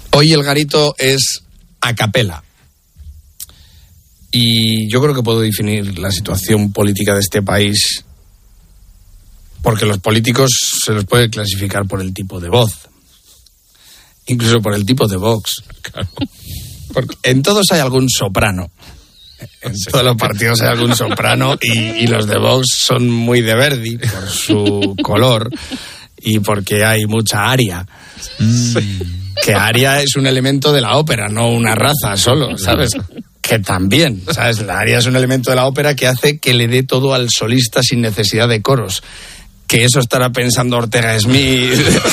Hoy el garito es a capela. Y yo creo que puedo definir la situación política de este país, porque los políticos se los puede clasificar por el tipo de voz, incluso por el tipo de Vox. Claro. Porque en todos hay algún soprano. En todos los partidos hay algún soprano y los de Vox son muy de Verdi por su color y porque hay mucha aria. Que aria es un elemento de la ópera, no una raza solo, ¿sabes? Que también, ¿sabes? La aria es un elemento de la ópera que hace que le dé todo al solista sin necesidad de coros. Que eso estará pensando Ortega Smith,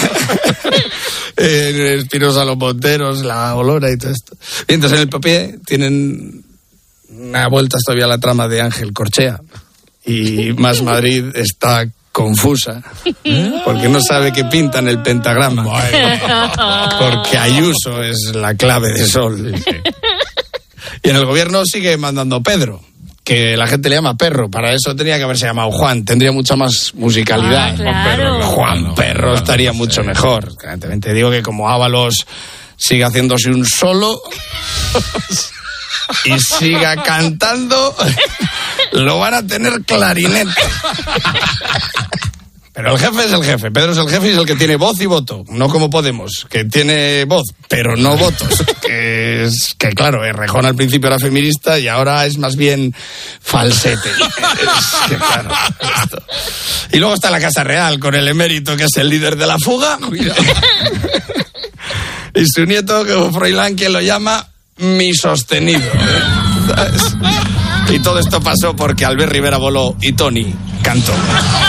Espinosa Los Monteros, La Olora y todo esto. Mientras en el papel tienen una vuelta todavía a la trama de Ángel Corchea y Más Madrid está confusa porque no sabe qué pinta en el pentagrama, porque Ayuso es la clave de Sol. Y en el gobierno sigue mandando Pedro, que la gente le llama Perro. Para eso tenía que haberse llamado Juan, tendría mucha más musicalidad. Claro. Juan Perro estaría mucho mejor. Te digo que como Ábalos sigue haciéndose un solo y siga cantando, lo van a tener clarinete. Pero el jefe es el jefe, Pedro es el jefe y es el que tiene voz y voto, no como Podemos, que tiene voz, pero no votos. Que claro, Errejón al principio era feminista y ahora es más bien falsete. Claro, esto. Y luego está la Casa Real con el emérito, que es el líder de la fuga. Y su nieto, que Froilán, quien lo llama mi sostenido. ¿Sabes? Y todo esto pasó porque Albert Rivera voló y Tony cantó.